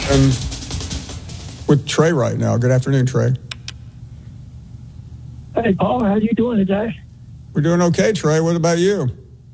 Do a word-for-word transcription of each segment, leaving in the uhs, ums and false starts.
And with Trey right now. Good afternoon, Trey. Hey, Paul, how you doing today? We're doing okay, Trey. What about you?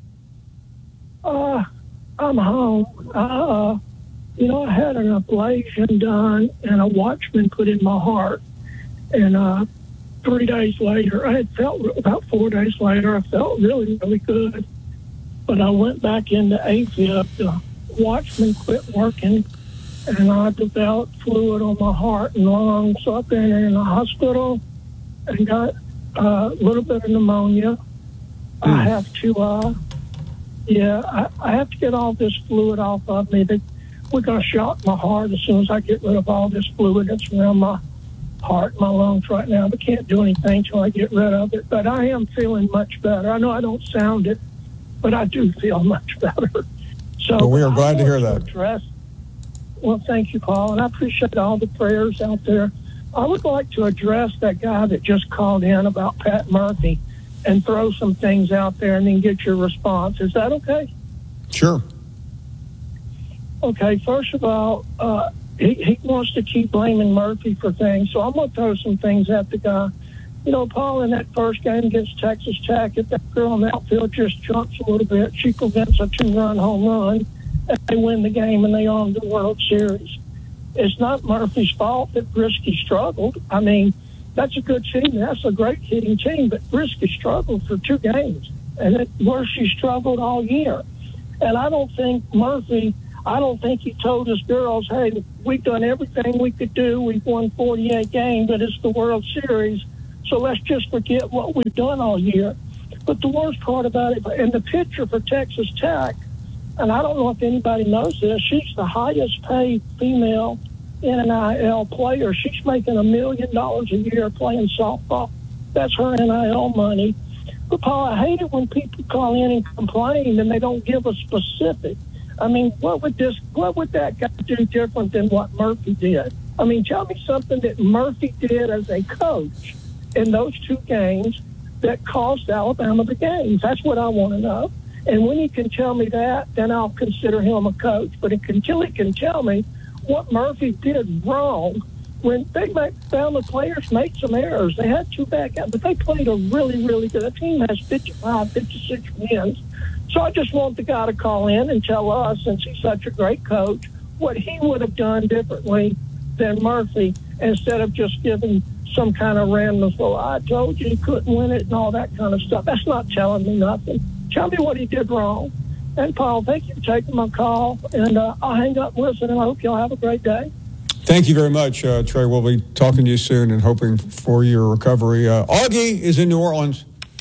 Uh, I'm home. Uh, you know, I had an ablation done and a Watchman put in my heart. And uh, three days later, I had felt, about four days later, I felt really, really good. But I went back into AFib. The Watchman quit working, and I developed fluid on my heart and lungs. So I've been in the hospital and got uh, a little bit of pneumonia. Mm. I have to, uh, yeah, I, I have to get all this fluid off of me. They, we're going to shock my heart as soon as I get rid of all this fluid that's around my heart and my lungs right now. But can't do anything until I get rid of it. But I am feeling much better. I know I don't sound it, but I do feel much better. So well, we are glad to hear that. Address, well, thank you, Paul, and I appreciate all the prayers out there. I would like to address that guy that just called in about Pat Murphy and throw some things out there and then get your response. Is that okay? Sure. Okay, first of all, uh, he, he wants to keep blaming Murphy for things, so I'm going to throw some things at the guy. You know, Paul, in that first game against Texas Tech, if that girl in the outfield just jumps a little bit, she prevents a two-run home run, and they win the game and they own the World Series. It's not Murphy's fault that Brisky struggled. I mean, that's a good team. That's a great hitting team, but Brisky struggled for two games, and it, where she struggled all year. And I don't think Murphy, I don't think he told his girls, hey, we've done everything we could do. We've won forty-eight games, but it's the World Series, so let's just forget what we've done all year. But the worst part about it, and the pitcher for Texas Tech, and I don't know if anybody knows this, she's the highest paid female N I L player. She's making a million dollars a year playing softball. That's her N I L money. But, Paul, I hate it when people call in and complain and they don't give a specific. I mean, what would this, what would that guy do different than what Murphy did? I mean, tell me something that Murphy did as a coach in those two games that cost Alabama the games. That's what I want to know. And when he can tell me that, then I'll consider him a coach. But until he can tell me what Murphy did wrong, when they make, found the players made some errors. They had two bad guys, but they played a really, really good. The team has fifty-five, fifty-six wins. So I just want the guy to call in and tell us, since he's such a great coach, what he would have done differently than Murphy, instead of just giving some kind of random, well, I told you he couldn't win it and all that kind of stuff. That's not telling me nothing. Tell me what he did wrong. And, Paul, thank you for taking my call. And uh, I'll hang up and listen, and I hope y'all have a great day. Thank you very much, uh, Trey. We'll be talking to you soon and hoping for your recovery. Uh, Augie is in New Orleans.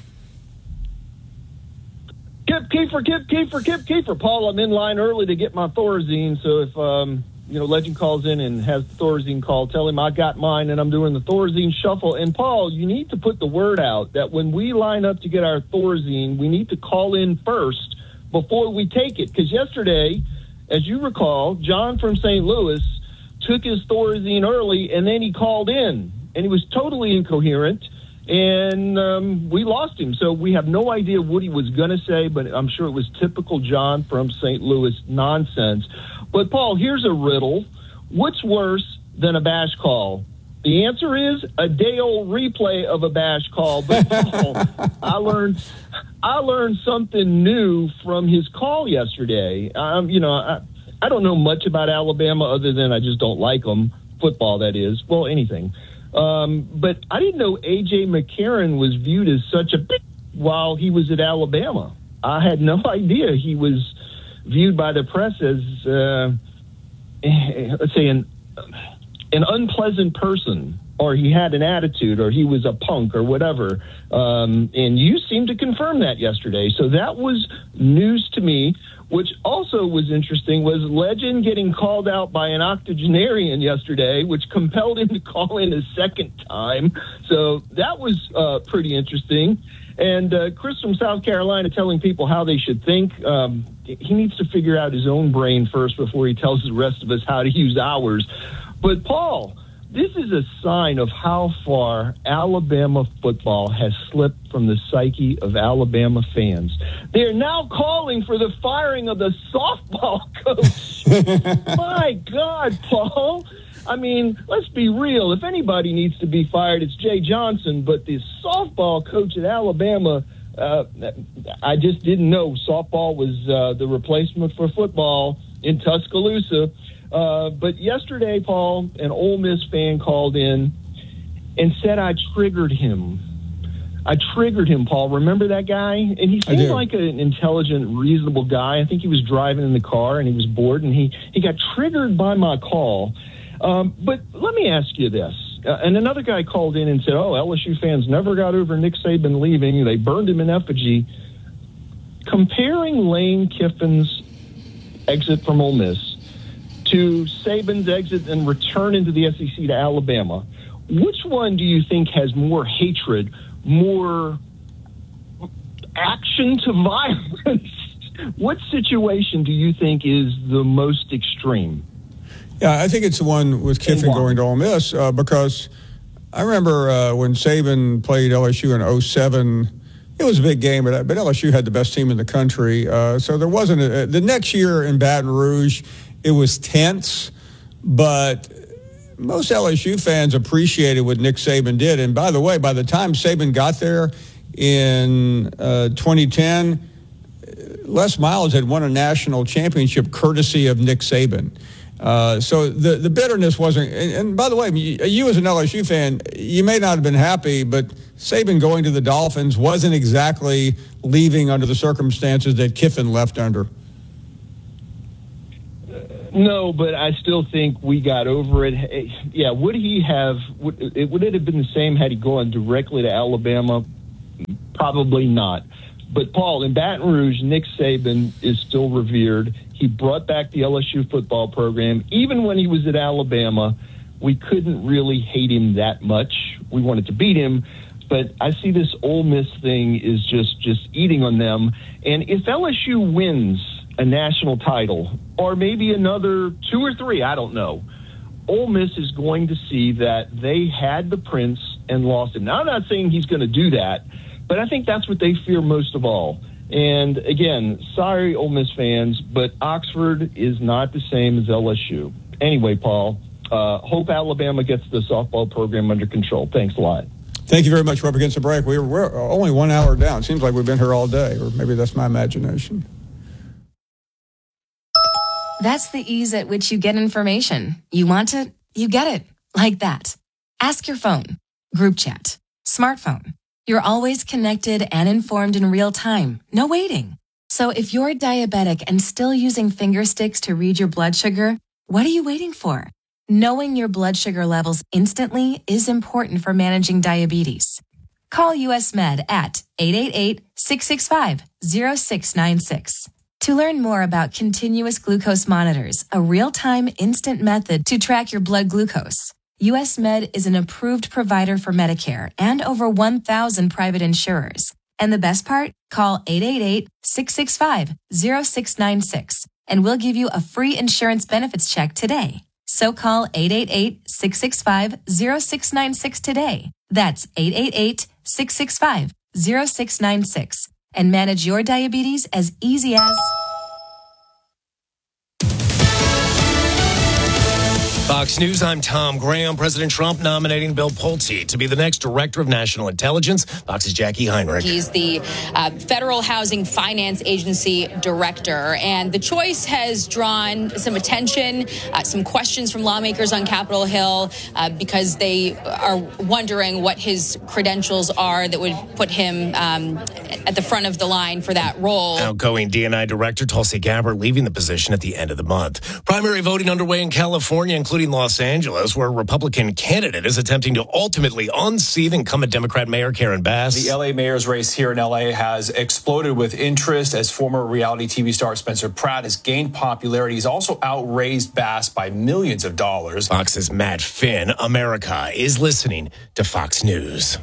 Kip Kiefer, Kip Kiefer, Kip Kiefer. Paul, I'm in line early to get my Thorazine, so if um, you know Legend calls in and has the Thorazine call, tell him I got mine and I'm doing the Thorazine shuffle. And, Paul, you need to put the word out that when we line up to get our Thorazine, we need to call in first before we take it. Because yesterday, as you recall, John from Saint Louis took his Thorazine early, and then he called in, and he was totally incoherent, and um, we lost him. So we have no idea what he was going to say, but I'm sure it was typical John from Saint Louis nonsense. But, Paul, here's a riddle. What's worse than a bash call? The answer is a day-old replay of a bash call. But, Paul, I learned I learned something new from his call yesterday. Um, you know, I, I don't know much about Alabama other than I just don't like them. Football, that is. Well, anything. Um, but I didn't know A J. McCarron was viewed as such a bitch while he was at Alabama. I had no idea he was viewed by the press as, uh, let's say, an, an unpleasant person, or he had an attitude, or he was a punk, or whatever. Um, and you seemed to confirm that yesterday. So that was news to me. Which also was interesting was Legend getting called out by an octogenarian yesterday, which compelled him to call in a second time. So that was uh, pretty interesting. And uh, Chris from South Carolina telling people how they should think. Um, he needs to figure out his own brain first before he tells the rest of us how to use ours. But, Paul, this is a sign of how far Alabama football has slipped from the psyche of Alabama fans. They are now calling for the firing of the softball coach. My God, Paul. I mean, let's be real. If anybody needs to be fired, it's Jay Johnson. But the softball coach at Alabama, uh, I just didn't know softball was uh, the replacement for football in Tuscaloosa. Uh, but yesterday, Paul, an Ole Miss fan called in and said I triggered him. I triggered him, Paul. Remember that guy? And he seemed like an intelligent, reasonable guy. I think he was driving in the car and he was bored, and he, he got triggered by my call. Um, but let me ask you this. Uh, and another guy called in and said, oh, L S U fans never got over Nick Saban leaving. They burned him in effigy. Comparing Lane Kiffin's exit from Ole Miss to Saban's exit and return into the S E C to Alabama, which one do you think has more hatred, more action to violence? What situation do you think is the most extreme? Yeah, I think it's the one with Kiffin going to Ole Miss uh, because I remember uh, when Saban played L S U in oh seven, it was a big game, but, but L S U had the best team in the country. Uh, so there wasn't a, the next year in Baton Rouge, it was tense, but most L S U fans appreciated what Nick Saban did. And by the way, by the time Saban got there in uh, twenty ten, Les Miles had won a national championship courtesy of Nick Saban. Uh, so the, the bitterness wasn't, and, and by the way, you, you as an L S U fan, you may not have been happy, but Saban going to the Dolphins wasn't exactly leaving under the circumstances that Kiffin left under. No, but I still think we got over it. Yeah, would he have, would it, would it have been the same had he gone directly to Alabama? Probably not. But, Paul, in Baton Rouge, Nick Saban is still revered. He brought back the L S U football program. Even when he was at Alabama, we couldn't really hate him that much. We wanted to beat him. But I see this Ole Miss thing is just, just eating on them. And if L S U wins a national title, or maybe another two or three, I don't know, Ole Miss is going to see that they had the prince and lost him. Now, I'm not saying he's going to do that, but I think that's what they fear most of all. And again, sorry, Ole Miss fans, but Oxford is not the same as L S U. Anyway, Paul, uh, hope Alabama gets the softball program under control. Thanks a lot. Thank you very much. We're up against the break. We were, we're only one hour down. Seems like we've been here all day, or maybe that's my imagination. That's the ease at which you get information. You want it, you get it. Like that. Ask your phone. Group chat. Smartphone. You're always connected and informed in real time. No waiting. So if you're diabetic and still using finger sticks to read your blood sugar, what are you waiting for? Knowing your blood sugar levels instantly is important for managing diabetes. Call U S Med at eight eight eight, six six five, zero six nine six. To learn more about continuous glucose monitors, a real-time instant method to track your blood glucose, U S Med is an approved provider for Medicare and over one thousand private insurers. And the best part? Call eight eight eight, six six five, zero six nine six and we'll give you a free insurance benefits check today. So call eight eight eight, six six five, zero six nine six today. That's eight eight eight, six six five, zero six nine six and manage your diabetes as easy as... Fox News, I'm Tom Graham. President Trump nominating Bill Pulte to be the next Director of National Intelligence. Fox's Jackie Heinrich. He's the uh, Federal Housing Finance Agency Director, and the choice has drawn some attention, uh, some questions from lawmakers on Capitol Hill uh, because they are wondering what his credentials are that would put him um, at the front of the line for that role. Outgoing D and I Director Tulsi Gabbard leaving the position at the end of the month. Primary voting underway in California, including Los Angeles, where a Republican candidate is attempting to ultimately unseat incumbent Democrat Mayor Karen Bass. The L A mayor's race here in L A has exploded with interest as former reality T V star Spencer Pratt has gained popularity. He's also outraised Bass by millions of dollars. Fox's Matt Finn. America is listening to Fox News.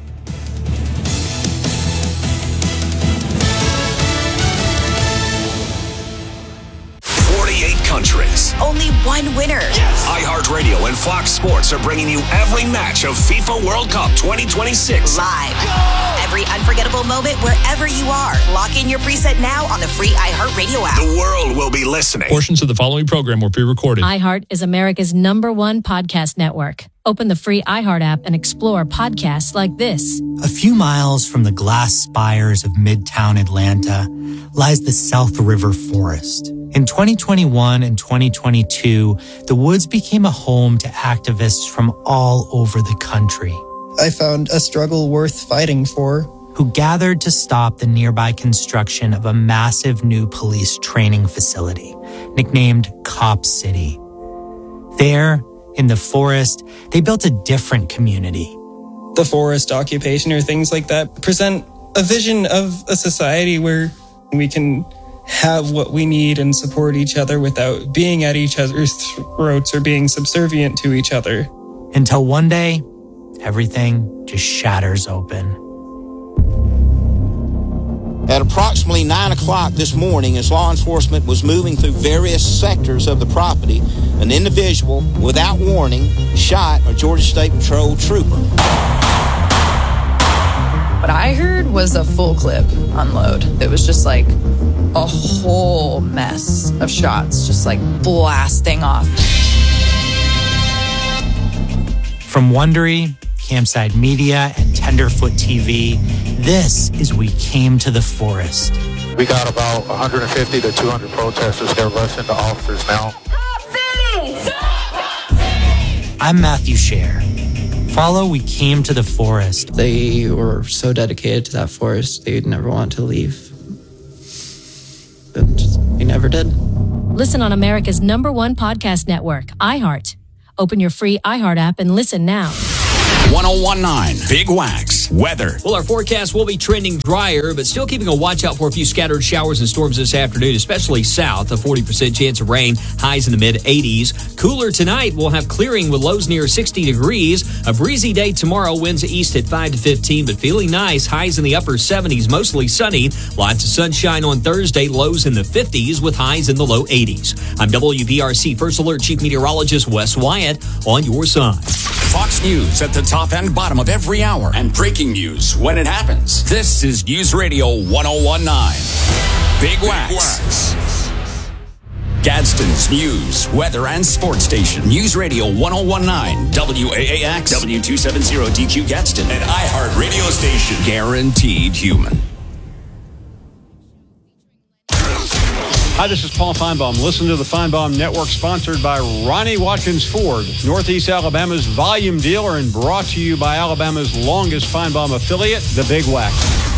forty-eight countries. Only one winner. Yes. iHeartRadio and Fox Sports are bringing you every match of FIFA World Cup twenty twenty-six. Live. Every unforgettable moment wherever you are. Lock in your preset now on the free iHeartRadio app. The world will be listening. Portions of the following program were pre-recorded. iHeart is America's number one podcast network. Open the free iHeart app and explore podcasts like this. A few miles from the glass spires of Midtown Atlanta lies the South River Forest. In twenty twenty-one and twenty twenty-two, the woods became a home to activists from all over the country. I found a struggle worth fighting for. Who gathered to stop the nearby construction of a massive new police training facility, nicknamed Cop City. There, in the forest, they built a different community. The forest occupation or things like that present a vision of a society where we can have what we need and support each other without being at each other's throats or being subservient to each other. Until one day, everything just shatters open. At approximately nine o'clock this morning, as law enforcement was moving through various sectors of the property, an individual, without warning, shot a Georgia State Patrol trooper. What I heard was a full clip unload. It was just like a whole mess of shots, just like blasting off. From Wondery, Campside Media, and Tenderfoot T V, this is We Came to the Forest. We got about one hundred fifty to two hundred protesters. They're rushing the officers now. I'm Matthew Scher. Follow We Came to the Forest. They were so dedicated to that forest, they'd never want to leave. But just, we never did. Listen on America's number one podcast network, iHeart. Open your free iHeart app and listen now. one oh one point nine Big Wax weather. Well, our forecast will be trending drier, but still keeping a watch out for a few scattered showers and storms this afternoon, especially south. A forty percent chance of rain, highs in the mid eighties. Cooler tonight, we'll have clearing with lows near sixty degrees. A breezy day tomorrow, winds east at five to fifteen, but feeling nice. Highs in the upper seventies, mostly sunny. Lots of sunshine on Thursday, lows in the fifties with highs in the low eighties. I'm W B R C First Alert Chief Meteorologist Wes Wyatt on your side. Fox News at the top and bottom of every hour, and breaking news when it happens. This is News Radio one oh one point nine. Big Wax. Big Wax. Gadsden's news, weather, and sports station. News Radio one oh one point nine, W A A X, W two seventy D Q Gadsden, an iHeart radio station. Guaranteed human. Hi, this is Paul Feinbaum. Listen to the Feinbaum Network, sponsored by Ronnie Watkins Ford, Northeast Alabama's volume dealer, and brought to you by Alabama's longest Feinbaum affiliate, the Big Wax.